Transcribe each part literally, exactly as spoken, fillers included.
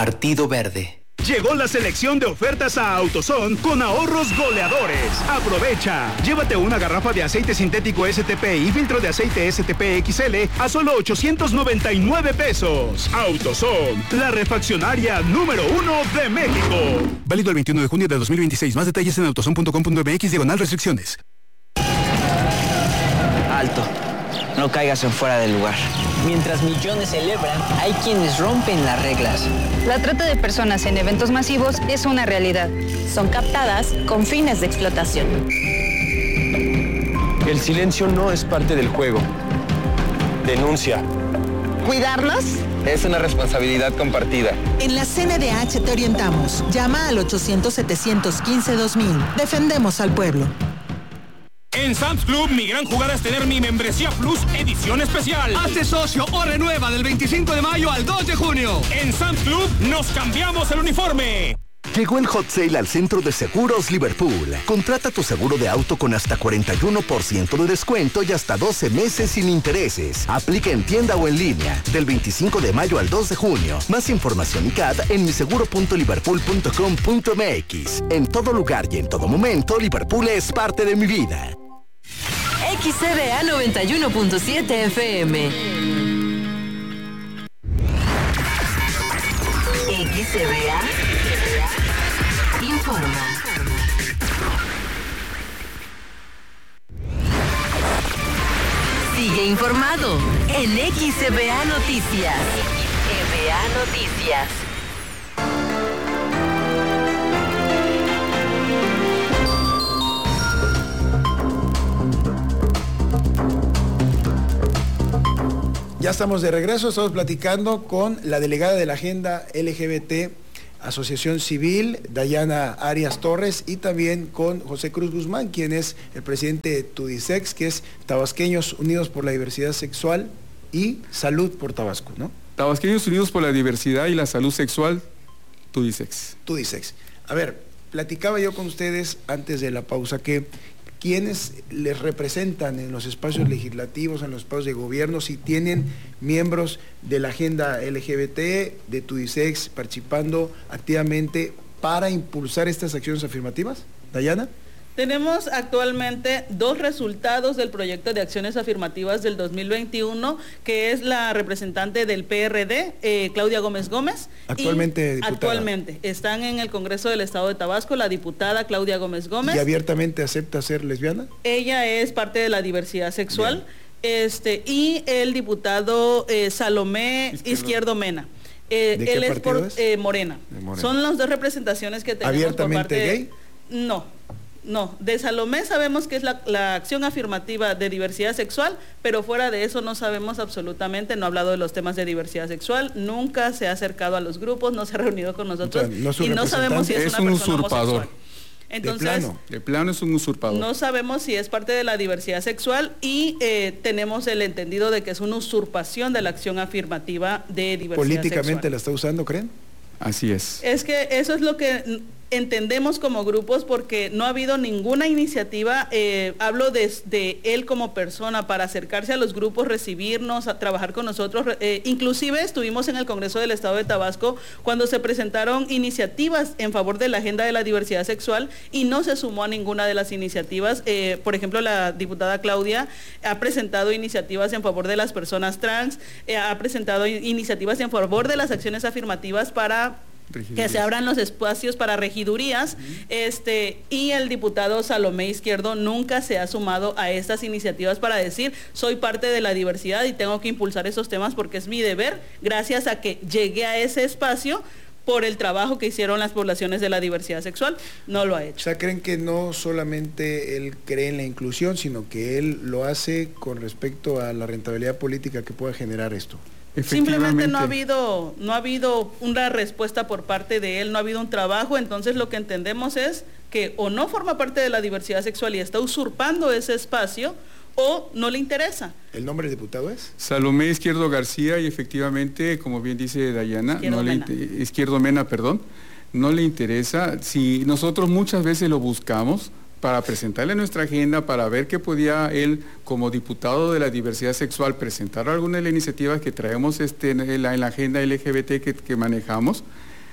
Partido Verde. Llegó la selección de ofertas a AutoZone con ahorros goleadores. Aprovecha. Llévate una garrafa de aceite sintético S T P y filtro de aceite S T P X L a solo ochocientos noventa y nueve pesos. AutoZone, la refaccionaria número uno de México. Válido el veintiuno de junio de dos mil veintiséis. Más detalles en autozone punto com punto m x diagonal restricciones. Alto. No caigas en fuera del lugar. Mientras millones celebran, hay quienes rompen las reglas. La trata de personas en eventos masivos es una realidad. Son captadas con fines de explotación. El silencio no es parte del juego. Denuncia. ¿Cuidarlos? Es una responsabilidad compartida. En la C N D H te orientamos. Llama al ochocientos, setecientos quince, dos mil. Defendemos al pueblo. En Sam's Club, mi gran jugada es tener mi membresía Plus edición especial. Hazte socio o renueva del veinticinco de mayo al dos de junio. En Sam's Club nos cambiamos el uniforme. Llegó el hot sale al Centro de Seguros Liverpool. Contrata tu seguro de auto con hasta cuarenta y uno por ciento de descuento y hasta doce meses sin intereses. Aplica en tienda o en línea del veinticinco de mayo al dos de junio. Más información y C A D en miseguro punto liverpool punto com punto m x. En todo lugar y en todo momento, Liverpool es parte de mi vida. X C B A noventa y uno punto siete F M. X C B A informa. Sigue informado en X C B A Noticias. X C B A Noticias. Ya estamos de regreso, estamos platicando con la delegada de la Agenda L G B T, Asociación Civil, Dayana Arias Torres, y también con José Cruz Guzmán, quien es el presidente de Tudisex, que es Tabasqueños Unidos por la Diversidad Sexual y Salud por Tabasco, ¿no? Tabasqueños Unidos por la Diversidad y la Salud Sexual, Tudisex. Tudisex. A ver, platicaba yo con ustedes antes de la pausa que ¿quiénes les representan en los espacios legislativos, en los espacios de gobierno, si tienen miembros de la agenda L G B T, de Tudisex, participando activamente para impulsar estas acciones afirmativas? Dayana. Tenemos actualmente dos resultados del proyecto de acciones afirmativas del dos mil veintiuno, que es la representante del P R D, eh, Claudia Gómez Gómez. Actualmente diputada. Actualmente. Están en el Congreso del Estado de Tabasco la diputada Claudia Gómez Gómez. ¿Y abiertamente acepta ser lesbiana? Ella es parte de la diversidad sexual. Este, y el diputado eh, Salomé Izquierdo, Izquierdo Mena. Eh, ¿De qué él es por es? Eh, Morena. Morena. Son las dos representaciones que tenemos. ¿Abiertamente por parte de, gay? No. No, de Salomé sabemos que es la, la acción afirmativa de diversidad sexual, pero fuera de eso no sabemos absolutamente, no ha hablado de los temas de diversidad sexual, nunca se ha acercado a los grupos, no se ha reunido con nosotros, no, no y no sabemos si es, es una un persona usurpador. homosexual. Entonces, de plano, de plano es un usurpador. No sabemos si es parte de la diversidad sexual y eh, tenemos el entendido de que es una usurpación de la acción afirmativa de diversidad ¿Políticamente sexual. la está usando, creen? Así es. Es que eso es lo que entendemos como grupos, porque no ha habido ninguna iniciativa, eh, hablo de, de él como persona, para acercarse a los grupos, recibirnos, a trabajar con nosotros. Eh, inclusive estuvimos en el Congreso del Estado de Tabasco cuando se presentaron iniciativas en favor de la agenda de la diversidad sexual y no se sumó a ninguna de las iniciativas. Eh, por ejemplo, la diputada Claudia ha presentado iniciativas en favor de las personas trans, eh, ha presentado iniciativas en favor de las acciones afirmativas para que se abran los espacios para regidurías, uh-huh. este, y el diputado Salomé Izquierdo nunca se ha sumado a estas iniciativas para decir soy parte de la diversidad y tengo que impulsar esos temas porque es mi deber, gracias a que llegué a ese espacio por el trabajo que hicieron las poblaciones de la diversidad sexual. No lo ha hecho. O sea, creen que no solamente él cree en la inclusión, sino que él lo hace con respecto a la rentabilidad política que pueda generar esto. Simplemente no ha habido no ha habido una respuesta por parte de él, no ha habido un trabajo, entonces lo que entendemos es que o no forma parte de la diversidad sexual y está usurpando ese espacio, o no le interesa. ¿El nombre del diputado es? Salomé Izquierdo García, y efectivamente, como bien dice Dayana, Izquierdo, no Mena. Le, Izquierdo Mena, perdón, no le interesa. Si nosotros muchas veces lo buscamos para presentarle nuestra agenda, para ver qué podía él, como diputado de la diversidad sexual, presentar algunas de las iniciativas que traemos este, en, la, en la agenda L G B T que, que manejamos,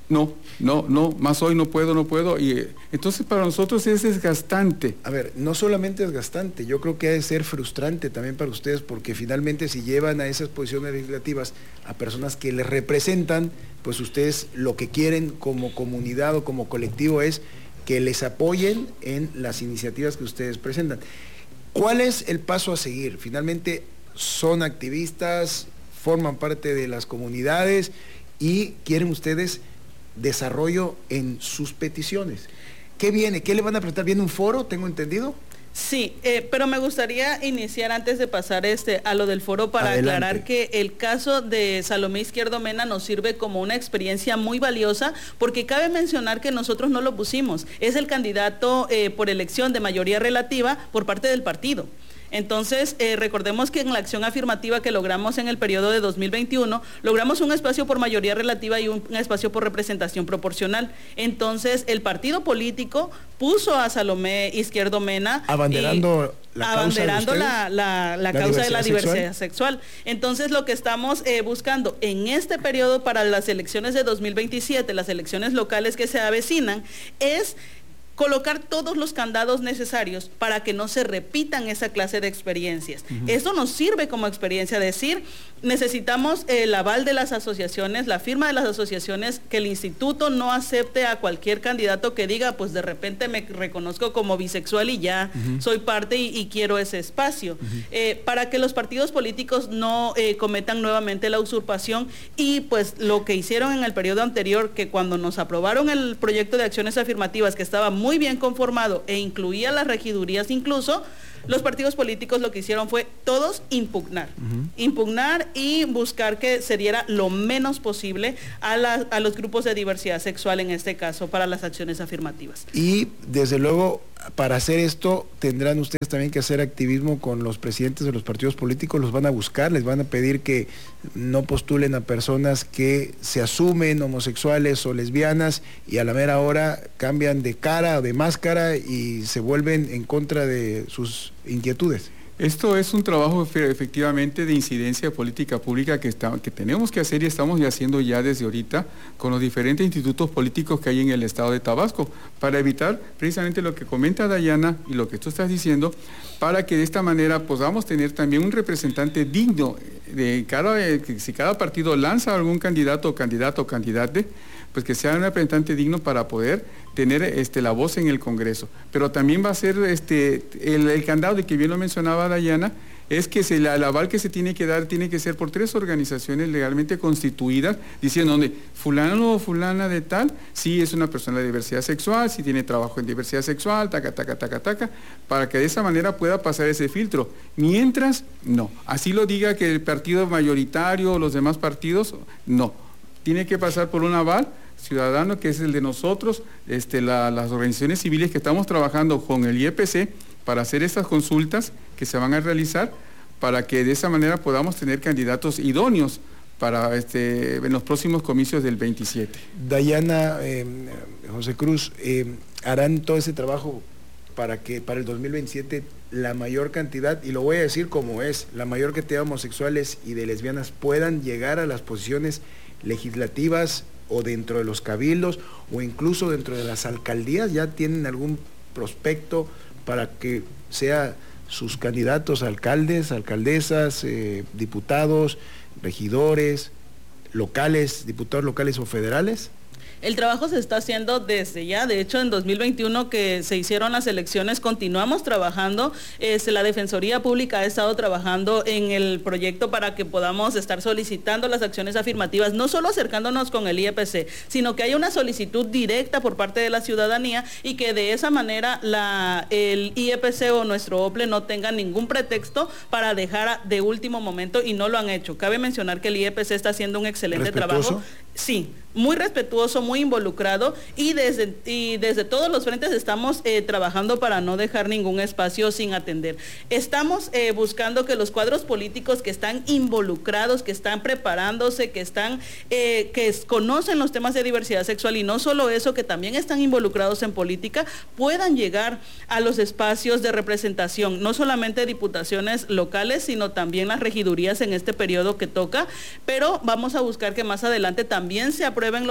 No, no, no, más hoy no puedo, no puedo. Y eh, entonces para nosotros es desgastante. A ver, no solamente es desgastante, yo creo que ha de ser frustrante también para ustedes, porque finalmente si llevan a esas posiciones legislativas a personas que les representan, pues ustedes lo que quieren como comunidad o como colectivo es que les apoyen en las iniciativas que ustedes presentan. ¿Cuál es el paso a seguir? Finalmente son activistas, forman parte de las comunidades y quieren ustedes desarrollo en sus peticiones. ¿Qué viene? ¿Qué le van a presentar? ¿Viene un foro, tengo entendido? Sí, eh, pero me gustaría iniciar antes de pasar este a lo del foro para Adelante. aclarar que el caso de Salomé Izquierdo Mena nos sirve como una experiencia muy valiosa, porque cabe mencionar que nosotros no lo pusimos, es el candidato eh, por elección de mayoría relativa por parte del partido. Entonces, eh, recordemos que en la acción afirmativa que logramos en el periodo de dos mil veintiuno, logramos un espacio por mayoría relativa y un, un espacio por representación proporcional. Entonces, el partido político puso a Salomé Izquierdo Mena abanderando y, la abanderando causa, de la, la, la, la causa de la diversidad sexual. sexual. Entonces, lo que estamos eh, buscando en este periodo para las elecciones de dos mil veintisiete, las elecciones locales que se avecinan, es colocar todos los candados necesarios para que no se repitan esa clase de experiencias. Uh-huh. Eso nos sirve como experiencia, decir, necesitamos el aval de las asociaciones, la firma de las asociaciones, que el instituto no acepte a cualquier candidato que diga, pues de repente me reconozco como bisexual y ya uh-huh. soy parte y, y quiero ese espacio. Uh-huh. Eh, para que los partidos políticos no eh, cometan nuevamente la usurpación y pues lo que hicieron en el periodo anterior, que cuando nos aprobaron el proyecto de acciones afirmativas, que estaba muy muy bien conformado e incluía las regidurías incluso, los partidos políticos lo que hicieron fue todos impugnar, uh-huh. impugnar y buscar que se diera lo menos posible a, la, a los grupos de diversidad sexual, en este caso, para las acciones afirmativas. Y desde luego, para hacer esto, tendrán ustedes también que hacer activismo con los presidentes de los partidos políticos, los van a buscar, les van a pedir que no postulen a personas que se asumen homosexuales o lesbianas y a la mera hora cambian de cara o de máscara y se vuelven en contra de sus inquietudes. Esto es un trabajo efectivamente de incidencia política pública que, está, que tenemos que hacer y estamos haciendo ya desde ahorita con los diferentes institutos políticos que hay en el estado de Tabasco, para evitar precisamente lo que comenta Dayana y lo que tú estás diciendo, para que de esta manera podamos tener también un representante digno de cada, de, si cada partido lanza algún candidato o candidato o candidate, pues que sea un representante digno para poder tener este, la voz en el Congreso. Pero también va a ser este, el, el candado de que bien lo mencionaba Dayana, es que se, la, el aval que se tiene que dar tiene que ser por tres organizaciones legalmente constituidas, diciendo donde fulano o fulana de tal, sí es una persona de diversidad sexual, sí tiene trabajo en diversidad sexual, taca, taca, taca, taca, para que de esa manera pueda pasar ese filtro. Mientras, no. Así lo diga que el partido mayoritario o los demás partidos, no. Tiene que pasar por un aval ciudadano que es el de nosotros, este, la, las organizaciones civiles que estamos trabajando con el I E P C para hacer estas consultas que se van a realizar, para que de esa manera podamos tener candidatos idóneos para este, en los próximos comicios del veintisiete. Dayana, eh, José Cruz, eh, harán todo ese trabajo para que para el dos mil veintisiete la mayor cantidad, y lo voy a decir como es, la mayor cantidad de homosexuales y de lesbianas puedan llegar a las posiciones legislativas o dentro de los cabildos o incluso dentro de las alcaldías. ¿Ya tienen algún prospecto para que sea sus candidatos, alcaldes, alcaldesas, eh, diputados, regidores, locales, diputados locales o federales? El trabajo se está haciendo desde ya. De hecho, en dos mil veintiuno que se hicieron las elecciones, continuamos trabajando. Eh, la Defensoría Pública ha estado trabajando en el proyecto para que podamos estar solicitando las acciones afirmativas, no solo acercándonos con el I E P C, sino que haya una solicitud directa por parte de la ciudadanía y que de esa manera la, el I E P C o nuestro O P L E no tenga ningún pretexto para dejar de último momento, y no lo han hecho. Cabe mencionar que el I E P C está haciendo un excelente trabajo. Sí, muy respetuoso, muy involucrado, y desde, y desde todos los frentes estamos eh, trabajando para no dejar ningún espacio sin atender. Estamos eh, buscando que los cuadros políticos que están involucrados, que están preparándose, que están, eh, que conocen los temas de diversidad sexual, y no solo eso, que también están involucrados en política, puedan llegar a los espacios de representación, no solamente diputaciones locales, sino también las regidurías en este periodo que toca, pero vamos a buscar que más adelante también se aprueben los espacios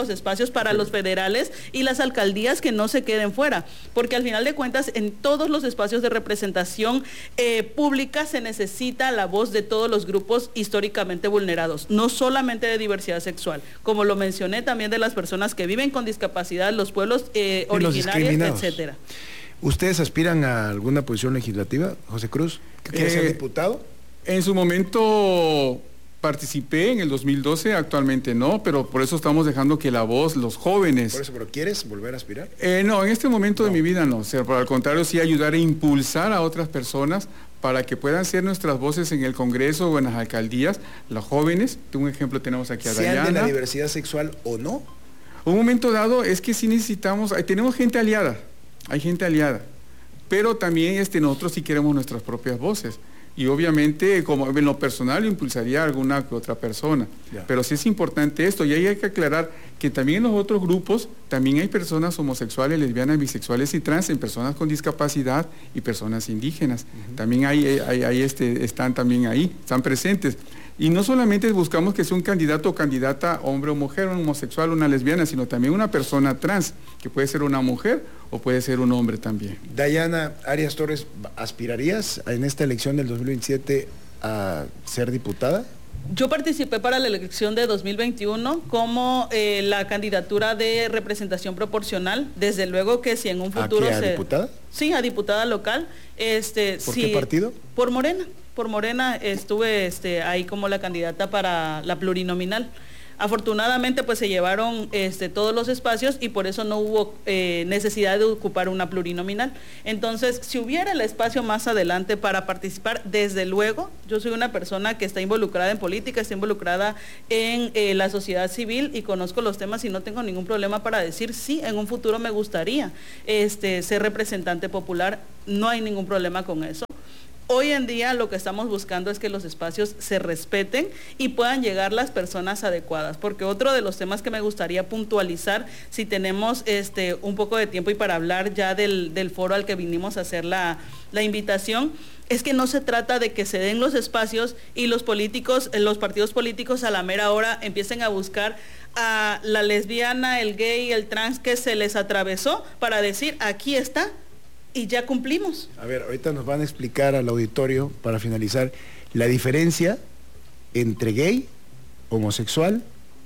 espacios para los federales y las alcaldías que no se queden fuera, porque al final de cuentas en todos los espacios de representación eh, pública se necesita la voz de todos los grupos históricamente vulnerados, no solamente de diversidad sexual, como lo mencioné, también de las personas que viven con discapacidad, los pueblos eh, originarios, etcétera. ¿Ustedes aspiran a alguna posición legislativa, José Cruz? ¿Quiere eh, ser diputado? En su momento participé en el dos mil doce, actualmente no, pero por eso estamos dejando que la voz, los jóvenes... Por eso, ¿pero quieres volver a aspirar? Eh, no, en este momento no. de mi vida no, o sea, por al contrario, sí ayudar a impulsar a otras personas para que puedan ser nuestras voces en el Congreso o en las alcaldías, los jóvenes. Un ejemplo tenemos aquí a Sean Dayana. ¿Sean de la diversidad sexual o no? Un momento dado es que sí necesitamos, tenemos gente aliada, hay gente aliada, pero también este, nosotros sí queremos nuestras propias voces. Y obviamente, como en lo personal, impulsaría a alguna que otra persona. Ya. Pero sí es importante esto, y ahí hay que aclarar que también en los otros grupos, también hay personas homosexuales, lesbianas, bisexuales y trans, en personas con discapacidad y personas indígenas. Uh-huh. También hay, hay, hay este, están también ahí, están presentes. Y no solamente buscamos que sea un candidato o candidata, hombre o mujer, un homosexual, una lesbiana, sino también una persona trans, que puede ser una mujer o puede ser un hombre también. Dayana Arias Torres, ¿aspirarías en esta elección del dos mil veintisiete a ser diputada? Yo participé para la elección de dos mil veintiuno como eh, la candidatura de representación proporcional. Desde luego que si en un futuro... ¿A qué, a se... diputada? Sí, a diputada local. Este, ¿Por si... qué partido? Por Morena. Por Morena estuve este, ahí como la candidata para la plurinominal. Afortunadamente pues se llevaron este, todos los espacios y por eso no hubo eh, necesidad de ocupar una plurinominal. Entonces, si hubiera el espacio más adelante para participar, desde luego, yo soy una persona que está involucrada en política, está involucrada en eh, la sociedad civil y conozco los temas y no tengo ningún problema para decir sí, en un futuro me gustaría este, ser representante popular, no hay ningún problema con eso. Hoy en día lo que estamos buscando es que los espacios se respeten y puedan llegar las personas adecuadas, porque otro de los temas que me gustaría puntualizar, si tenemos este, un poco de tiempo y para hablar ya del, del foro al que vinimos a hacer la, la invitación, es que no se trata de que se den los espacios y los políticos, los partidos políticos a la mera hora empiecen a buscar a la lesbiana, el gay, el trans que se les atravesó para decir, aquí está, y ya cumplimos. A ver, ahorita nos van a explicar al auditorio, para finalizar, la diferencia entre gay, homosexual,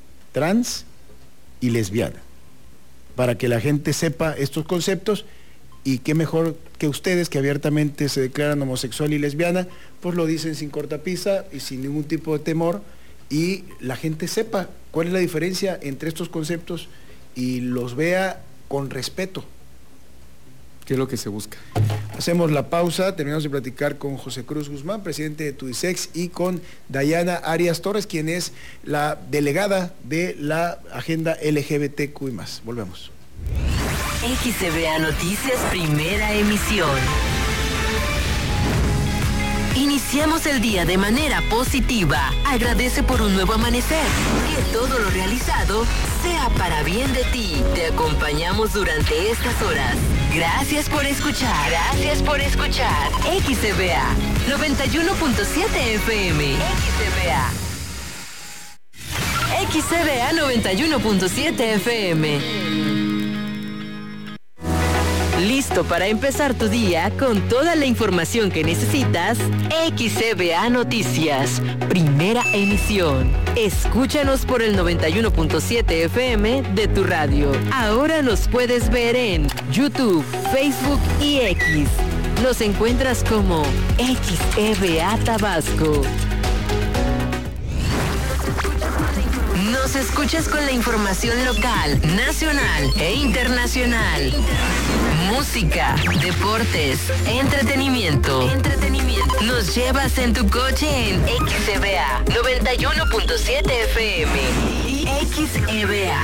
trans y lesbiana, para que la gente sepa estos conceptos, y qué mejor que ustedes que abiertamente se declaran homosexual y lesbiana, pues lo dicen sin cortapisa y sin ningún tipo de temor, y la gente sepa cuál es la diferencia entre estos conceptos y los vea con respeto. ¿Qué es lo que se busca? Hacemos la pausa, terminamos de platicar con José Cruz Guzmán, presidente de Tudisex, y con Dayana Arias Torres, quien es la delegada de la agenda L G B T Q I más. Volvemos. X C B A Noticias, primera emisión. Iniciamos el día de manera positiva. Agradece por un nuevo amanecer. Que todo lo realizado sea para bien de ti. Te acompañamos durante estas horas. Gracias por escuchar. Gracias por escuchar. X C B A noventa y uno punto siete F M. X C B A. X C B A noventa y uno punto siete F M. ¿Listo para empezar tu día con toda la información que necesitas? X C B A Noticias, primera emisión. Escúchanos por el noventa y uno punto siete F M de tu radio. Ahora nos puedes ver en YouTube, Facebook y X. Nos encuentras como X E B A Tabasco. Nos escuchas con la información local, nacional e internacional. Música, deportes, entretenimiento. Entretenimiento. Nos llevas en tu coche en X E B A noventa y uno punto siete F M y X E B A.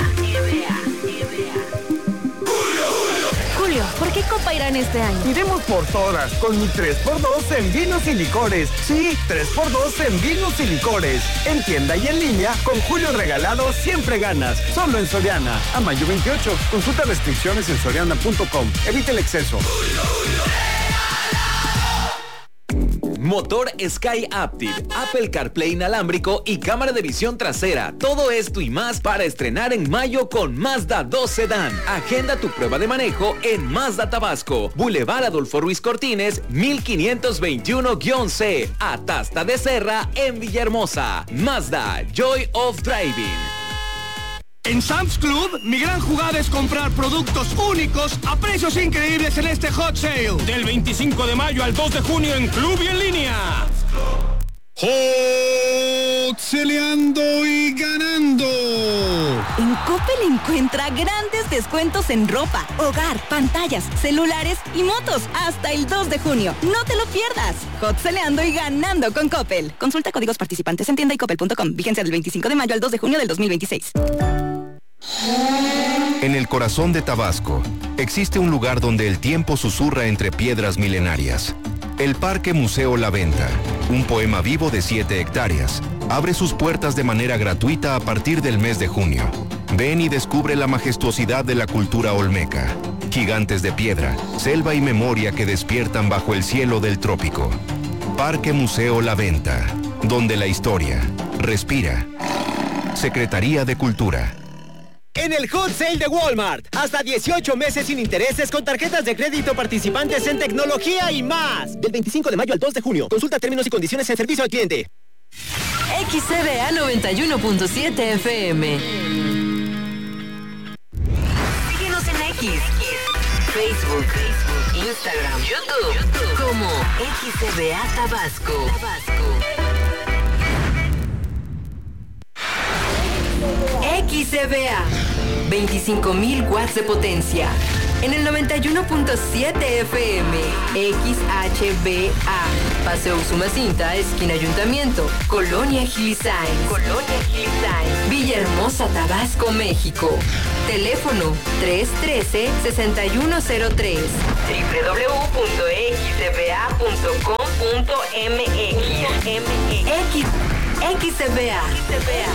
Julio, ¿por qué Copa irán este año? Iremos por todas, con mi tres por dos en vinos y licores. Sí, tres por dos en vinos y licores. En tienda y en línea, con Julio regalado siempre ganas. Solo en Soriana. A mayo veintiocho. Consulta restricciones en soriana punto com. Evita el exceso. motor Sky Aptiv, Apple CarPlay inalámbrico y cámara de visión trasera. Todo esto y más para estrenar en mayo con Mazda dos Sedán. Agenda tu prueba de manejo en Mazda Tabasco, Boulevard Adolfo Ruiz Cortines, mil quinientos veintiuno C, Atasta de Serra en Villahermosa. Mazda, Joy of Driving. En Sam's Club, mi gran jugada es comprar productos únicos a precios increíbles en este Hot Sale. Del veinticinco de mayo al dos de junio en Club y en línea. Hot-celeando y ganando. En Coppel encuentra grandes descuentos en ropa, hogar, pantallas, celulares y motos hasta el dos de junio. No te lo pierdas. Hot-celeando y ganando con Coppel. Consulta códigos participantes en tienda y coppel punto com. Vigencia del veinticinco de mayo al dos de junio del dos mil veintiséis. En el corazón de Tabasco, existe un lugar donde el tiempo susurra entre piedras milenarias. El Parque Museo La Venta, un poema vivo de siete hectáreas, abre sus puertas de manera gratuita a partir del mes de junio. Ven y descubre la majestuosidad de la cultura olmeca. Gigantes de piedra, selva y memoria que despiertan bajo el cielo del trópico. Parque Museo La Venta, donde la historia respira. Secretaría de Cultura. En el Hot Sale de Walmart, hasta dieciocho meses sin intereses con tarjetas de crédito participantes en tecnología y más. Del veinticinco de mayo al dos de junio. Consulta términos y condiciones en servicio al cliente. X C B A noventa y uno punto siete F M. Síguenos en X, Facebook, Instagram, YouTube, como X C B A Tabasco. X C B A, veinticinco mil watts de potencia. En el noventa y uno punto siete F M, X H B A, Paseo Usumacinta, esquina Ayuntamiento, Colonia Gilisain, Colonia Gilisain, Villahermosa, Tabasco, México. Teléfono tres uno tres, seis uno cero tres, doble u doble u doble u punto x c b a punto com punto m x. X, X C B A.